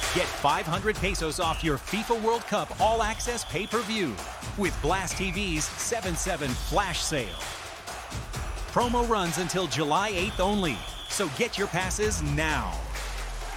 Get 500 pesos off your FIFA World Cup all-access pay-per-view with Blast TV's 7/7 flash sale. Promo runs until July 8th only, so get your passes now.